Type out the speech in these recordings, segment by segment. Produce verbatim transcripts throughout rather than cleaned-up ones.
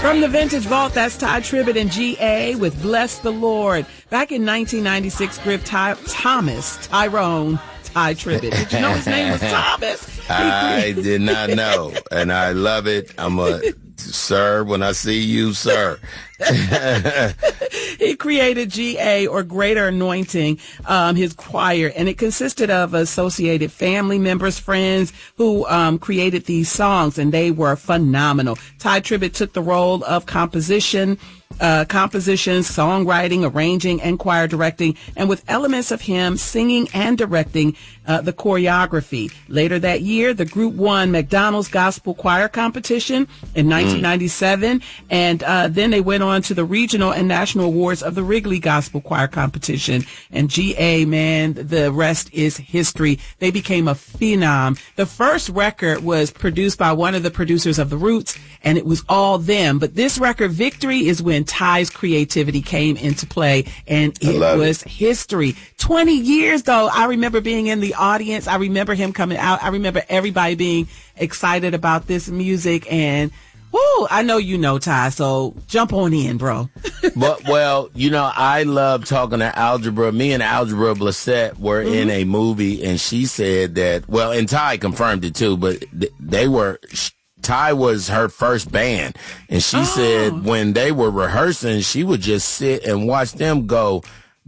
From the Vintage Vault, that's Ty Tribbett and G A with Bless the Lord. Back in nineteen ninety-six, Griff Ty- Thomas Tyrone Ty Tribbett. Did you know his name was Thomas? I did not know, and I love it. I'm a sir when I see you, sir. He created G A, or Greater Anointing, um, his choir, and it consisted of associated family members, friends who um, created these songs, and they were phenomenal. Ty Tribbett took the role of composition, uh, compositions, songwriting, arranging, and choir directing, and with elements of him singing and directing uh, the choreography. Later that year, the group won McDonald's Gospel Choir Competition in nineteen ninety-seven, mm. and uh, then they went on to the regional and national awards of the Wrigley Gospel Choir Competition. And G A, man, the rest is history. They became a phenom. The first record was produced by one of the producers of The Roots, and it was all them. But this record, Victory, is when Ty's creativity came into play, and it was it. history. twenty years, though. I remember being in the audience. I remember him coming out. I remember everybody being excited about this music, and whoo, I know you know, Ty, so jump on in, bro. But, well, you know, I love talking to Algebra. Me and Algebra Blissett were mm-hmm. in a movie, and she said that, well, and Ty confirmed it too, but th- they were, Ty was her first band, and she oh. said when they were rehearsing, she would just sit and watch them go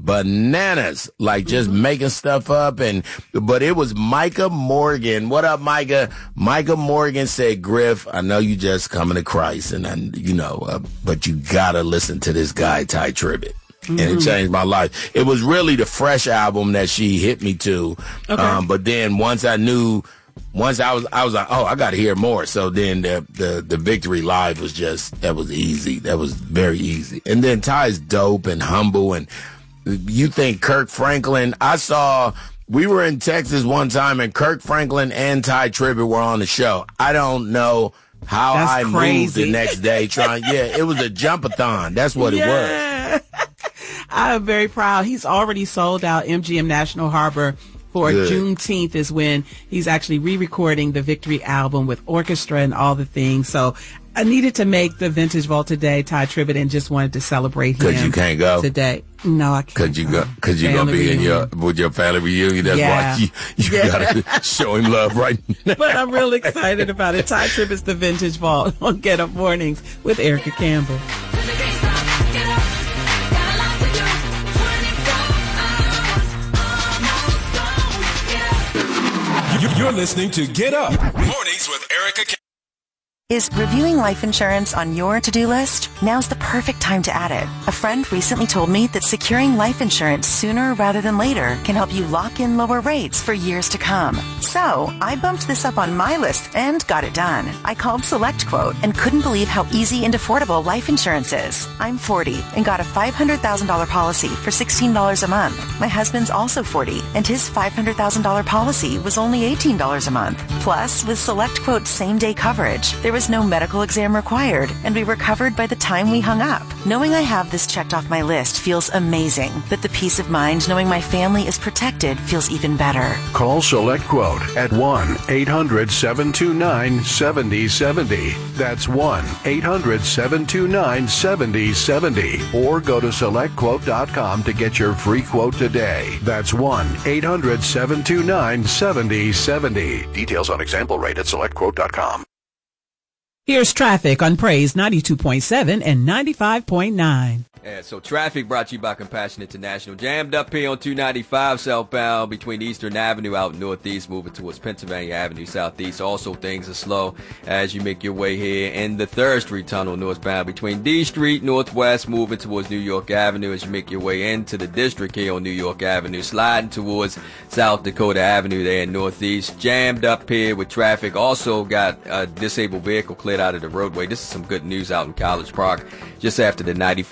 bananas, like just mm-hmm. making stuff up. And but it was Micah Morgan. What up, Micah? Micah Morgan said, Griff, I know you just coming to Christ, and I, you know, uh, but you gotta listen to this guy, Ty Tribbett. Mm-hmm. And it changed my life. It was really the Fresh album that she hit me to. Okay. Um, but then once I knew, once I was, I was like, oh, I got to hear more. So then the, the, the Victory Live was just, that was easy. That was very easy. And then Ty's dope and humble. And you think Kirk Franklin, I saw, we were in Texas one time and Kirk Franklin and Ty Tribbett were on the show. I don't know how That's I crazy. moved the next day trying. Yeah, it was a jump-a-thon. That's what yeah. it was. I'm very proud. He's already sold out M G M National Harbor for Good. Juneteenth is when he's actually re-recording the Victory album with orchestra and all the things. So I needed to make the Vintage Vault today, Ty Tribbett, and just wanted to celebrate him. Because you can't go today. No, I can't. Because you go. Because you're gonna be reunion. in your with your family reunion. That's yeah. why you, you yeah. gotta show him love right now. But I'm real excited about it. Ty Tribbett's the Vintage Vault on Get Up Mornings with Erica Campbell. You're listening to Get Up Mornings with Erica Campbell. Is reviewing life insurance on your to-do list? Now's the perfect time to add it. A friend recently told me that securing life insurance sooner rather than later can help you lock in lower rates for years to come. So, I bumped this up on my list and got it done. I called SelectQuote and couldn't believe how easy and affordable life insurance is. I'm forty and got a five hundred thousand dollars policy for sixteen dollars a month. My husband's also forty and his five hundred thousand dollars policy was only eighteen dollars a month. Plus, with SelectQuote's same-day coverage, there was no medical exam required, and we were covered by the time we hung up. Knowing I have this checked off my list feels amazing, but the peace of mind knowing my family is protected feels even better. Call SelectQuote at one eight hundred seven two nine seven zero seven zero. That's one eight hundred seven two nine seven zero seven zero. Or go to select quote dot com to get your free quote today. That's one eight hundred seven two nine seven zero seven zero. Details on example rate at select quote dot com. Here's traffic on Praise ninety-two point seven and ninety-five point nine. Yeah, so traffic brought to you by Compassion International. Jammed up here on two ninety-five southbound between Eastern Avenue out northeast, moving towards Pennsylvania Avenue southeast. Also, things are slow as you make your way here in the third Street Tunnel northbound between D Street northwest, moving towards New York Avenue as you make your way into the district here on New York Avenue, sliding towards South Dakota Avenue there in northeast. Jammed up here with traffic. Also got a disabled vehicle cleared out of the roadway. This is some good news out in College Park just after the ninety-five intersection.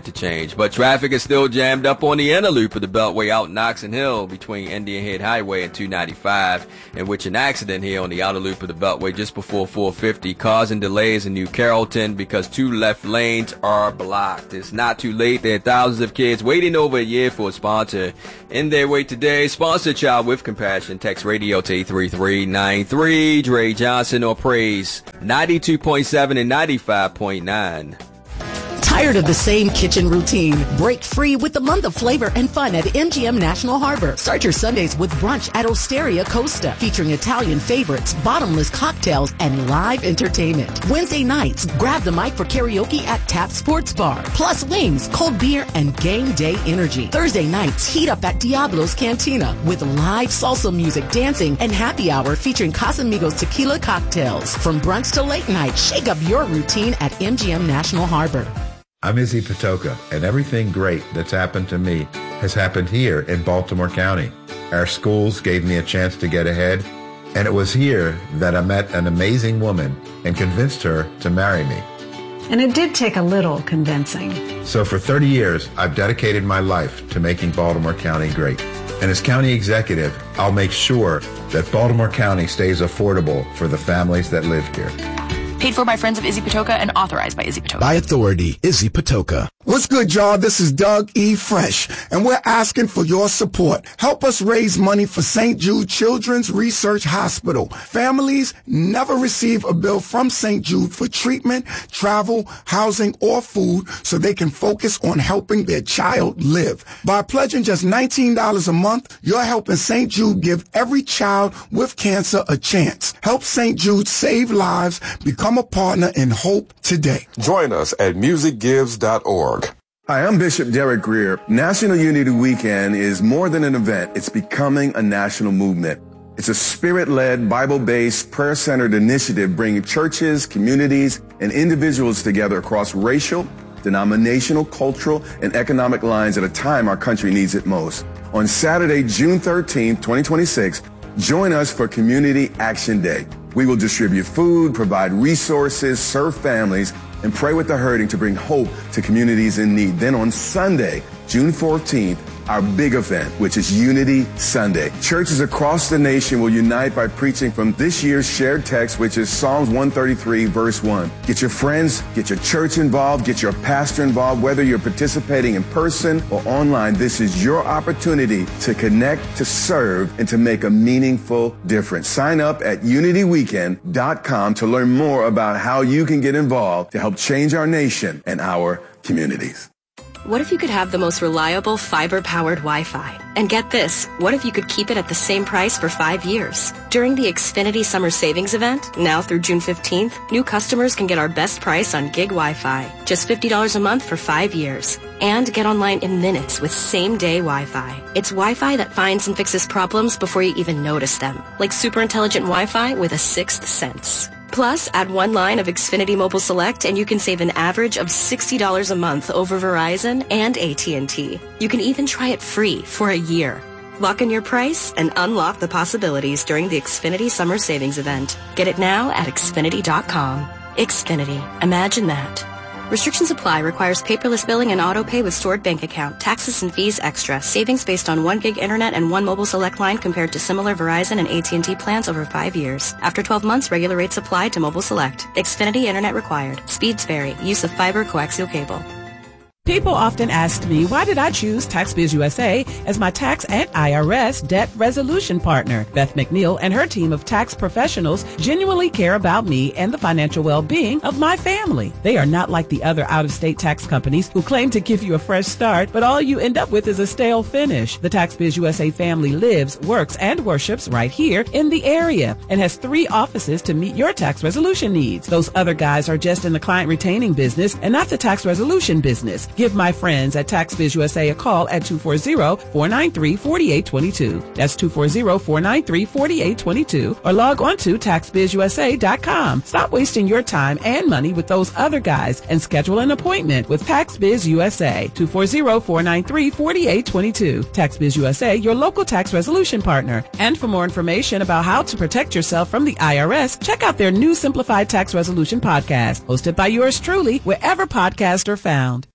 to change. But traffic is still jammed up on the inner loop of the Beltway out in Oxon Hill between Indian Head Highway and two ninety-five, in which an accident here on the outer loop of the Beltway just before four fifty causing delays in New Carrollton because two left lanes are blocked. It's not too late. There are thousands of kids waiting over a year for a sponsor. In their wait today, sponsor Child with Compassion. Text radio to eight three three nine three. Dre Johnson or praise ninety-two point seven and ninety-five point nine. Tired of the same kitchen routine? Break free with the month of flavor and fun at M G M National Harbor. Start your Sundays with brunch at Osteria Costa, featuring Italian favorites, bottomless cocktails, and live entertainment. Wednesday nights, grab the mic for karaoke at Tap Sports Bar, plus wings, cold beer, and game day energy. Thursday nights, heat up at Diablo's Cantina with live salsa music, dancing, and happy hour featuring Casamigos tequila cocktails. From brunch to late night, shake up your routine at M G M National Harbor. I'm Izzy Patoka, and everything great that's happened to me has happened here in Baltimore County. Our schools gave me a chance to get ahead, and it was here that I met an amazing woman and convinced her to marry me. And it did take a little convincing. So for thirty years, I've dedicated my life to making Baltimore County great. And as county executive, I'll make sure that Baltimore County stays affordable for the families that live here. Paid for by friends of Izzy Patoka and authorized by Izzy Patoka. By authority, Izzy Patoka. What's good, y'all? This is Doug E. Fresh, and we're asking for your support. Help us raise money for Saint Jude Children's Research Hospital. Families never receive a bill from Saint Jude for treatment, travel, housing, or food so they can focus on helping their child live. By pledging just nineteen dollars a month, you're helping Saint Jude give every child with cancer a chance. Help Saint Jude save lives. Become a partner in hope today. Join us at music gives dot org. Hi, I'm Bishop Derek Greer. National Unity Weekend is more than an event. It's becoming a national movement. It's a spirit-led, Bible-based, prayer-centered initiative bringing churches, communities, and individuals together across racial, denominational, cultural, and economic lines at a time our country needs it most. On Saturday, June thirteenth, twenty twenty-six, join us for Community Action Day. We will distribute food, provide resources, serve families, and pray with the hurting to bring hope to communities in need. Then on Sunday, June fourteenth, our big event, which is Unity Sunday. Churches across the nation will unite by preaching from this year's shared text, which is Psalms one thirty-three, verse one. Get your friends, get your church involved, get your pastor involved, whether you're participating in person or online. This is your opportunity to connect, to serve, and to make a meaningful difference. Sign up at unity weekend dot com to learn more about how you can get involved to help change our nation and our communities. What if you could have the most reliable fiber-powered Wi-Fi? And get this, what if you could keep it at the same price for five years? During the Xfinity Summer Savings Event, now through June fifteenth, new customers can get our best price on gig Wi-Fi, just fifty dollars a month for five years. And get online in minutes with same-day Wi-Fi. It's Wi-Fi that finds and fixes problems before you even notice them, like super intelligent Wi-Fi with a sixth sense. Plus, add one line of Xfinity Mobile Select and you can save an average of sixty dollars a month over Verizon and A T and T. You can even try it free for a year. Lock in your price and unlock the possibilities during the Xfinity Summer Savings Event. Get it now at Xfinity dot com. Xfinity. Imagine that. Restrictions apply. Requires paperless billing and auto pay with stored bank account. Taxes and fees extra. Savings based on one gig internet and one mobile select line compared to similar Verizon and A T and T plans over five years. After twelve months, regular rates apply to mobile select. Xfinity internet required. Speeds vary. Use of fiber coaxial cable. People often ask me, why did I choose TaxBiz U S A as my tax and I R S debt resolution partner? Beth McNeil and her team of tax professionals genuinely care about me and the financial well-being of my family. They are not like the other out-of-state tax companies who claim to give you a fresh start, but all you end up with is a stale finish. The TaxBiz U S A family lives, works, and worships right here in the area and has three offices to meet your tax resolution needs. Those other guys are just in the client retaining business and not the tax resolution business. Give my friends at TaxBiz U S A a call at two four zero, four nine three, four eight two two. That's two four zero, four nine three, four eight two two. Or log on to tax biz u s a dot com. Stop wasting your time and money with those other guys and schedule an appointment with TaxBiz U S A. two four zero, four nine three, four eight two two. TaxBiz U S A, your local tax resolution partner. And for more information about how to protect yourself from the I R S, check out their new Simplified Tax Resolution podcast, hosted by yours truly, wherever podcasts are found.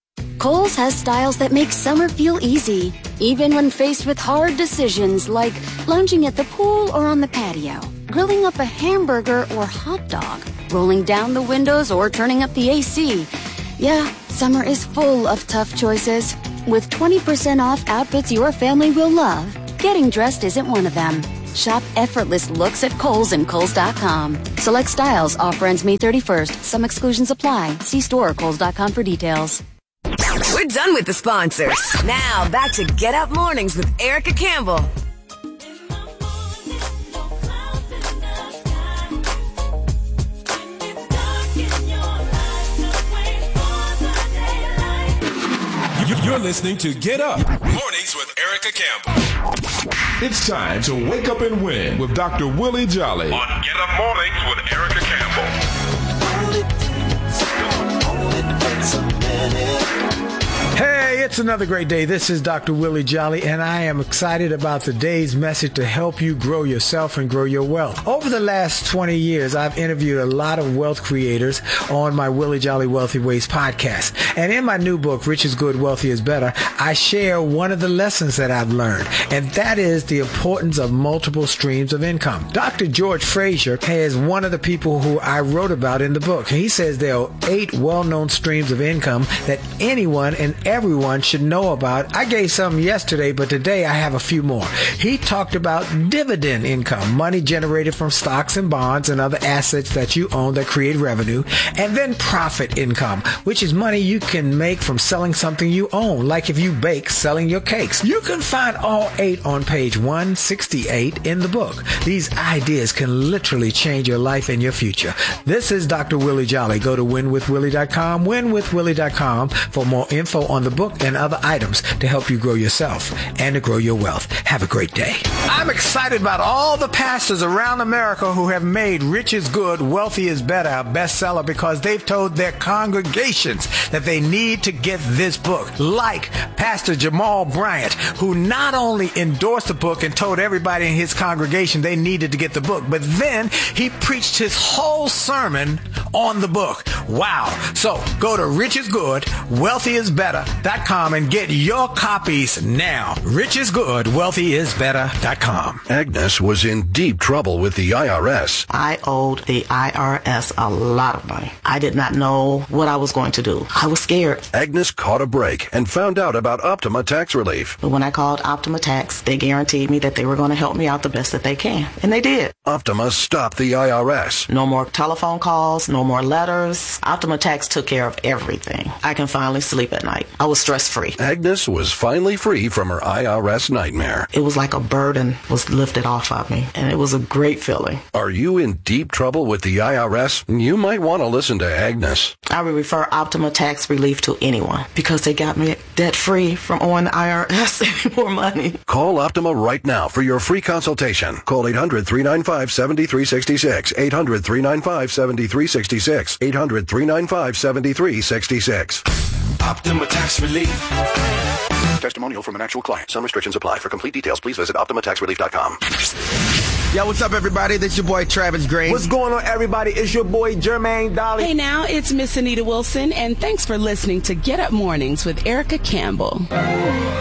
Kohl's has styles that make summer feel easy, even when faced with hard decisions like lounging at the pool or on the patio, grilling up a hamburger or hot dog, rolling down the windows or turning up the A C. Yeah, summer is full of tough choices. With twenty percent off outfits your family will love, getting dressed isn't one of them. Shop effortless looks at Kohl's and Kohl's dot com. Select styles. Offer ends May thirty-first. Some exclusions apply. See store or Kohl's dot com for details. We're done with the sponsors. Now back to Get Up Mornings with Erica Campbell. You're listening to Get Up Mornings with Erica Campbell. It's time to wake up and win with Doctor Willie Jolly on Get Up Mornings with Erica Campbell. Hey, it's another great day. This is Doctor Willie Jolly, and I am excited about today's message to help you grow yourself and grow your wealth. Over the last twenty years, I've interviewed a lot of wealth creators on my Willie Jolly Wealthy Ways podcast. And in my new book, Rich is Good, Wealthy is Better, I share one of the lessons that I've learned, and that is the importance of multiple streams of income. Doctor George Fraser is one of the people who I wrote about in the book. He says there are eight well-known streams of income that anyone and everyone should know about. I gave some yesterday, but today I have a few more. He talked about dividend income, money generated from stocks and bonds and other assets that you own that create revenue, and then profit income, which is money you can make from selling something you own, like if you bake, selling your cakes. You can find all eight on page one sixty-eight in the book. These ideas can literally change your life and your future. This is Doctor Willie Jolly. Go to win with willie dot com, win with willie dot com for more info on the book and other items to help you grow yourself and to grow your wealth. Have a great day. I'm excited about all the pastors around America who have made Rich is Good, Wealthy is Better a bestseller because they've told their congregations that they need to get this book. Like Pastor Jamal Bryant, who not only endorsed the book and told everybody in his congregation they needed to get the book, but then he preached his whole sermon on the book. Wow. So go to rich is good, wealthy is better dot com and get your copies now. rich is good, wealthy is better dot com. Agnes was in deep trouble with the I R S. I owed the I R S a lot of money. I did not know what I was going to do. I was scared. Agnes caught a break and found out about Optima Tax Relief. But when I called Optima Tax, they guaranteed me that they were going to help me out the best that they can. And they did. Optima stopped the I R S. No more telephone calls, no more letters. Optima Tax took care of everything. I can finally sleep at night. I was stress-free. Agnes was finally free from her I R S nightmare. It was like a burden was lifted off of me, and it was a great feeling. Are you in deep trouble with the I R S? You might want to listen to Agnes. I would refer Optima Tax Relief to anyone because they got me debt-free from owing the I R S any more money. Call Optima right now for your free consultation. Call eight hundred, three nine five, seven three six six, eight hundred, three nine five, seven three six six, eight hundred, three nine five, seven three six six. Optima Tax Relief. Testimonial from an actual client. Some restrictions apply. For complete details, please visit optima tax relief dot com. Yo, what's up, everybody? This is your boy, Travis Green. What's going on, everybody? It's your boy, Jermaine Dolly. Hey, now, it's Miss Anita Wilson, and thanks for listening to Get Up Mornings with Erica Campbell.